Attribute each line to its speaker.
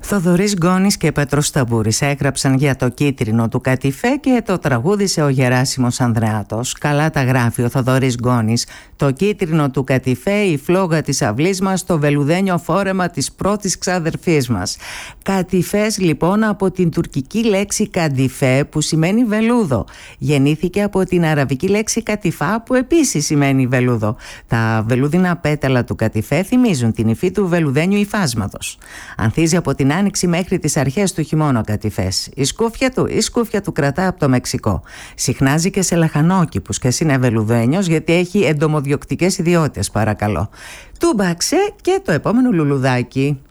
Speaker 1: Θοδωρής Γκόνης και Πέτρος Σταμπούρης έγραψαν για το κίτρινο του κατηφέ και το τραγούδισε ο Γεράσιμος Ανδρεάτος. Καλά τα γράφει ο Θοδωρής Γκόνης. Το κίτρινο του κατηφέ, η φλόγα της αυλής μας, το βελουδένιο φόρεμα της πρώτης ξαδερφής μας. Κατηφές λοιπόν από την τουρκική λέξη καντιφέ που σημαίνει βελούδο. Γεννήθηκε από την αραβική λέξη κατιφά που επίσης σημαίνει βελούδο. Τα βελούδινα πέταλα του κατηφέ θυμίζουν την υφή του βελουδένιου υφάσματος. Ανθίζει από την άνοιξη μέχρι τις αρχές του χειμώνα ο κατηφές. Η σκούφια του κρατά από το Μεξικό. Συχνάζει και σε λαχανόκηπους και είναι βελουδένιος γιατί έχει εντομοδιοκτικές ιδιότητες, παρακαλώ. Τούμπαξε και το επόμενο λουλουδάκι.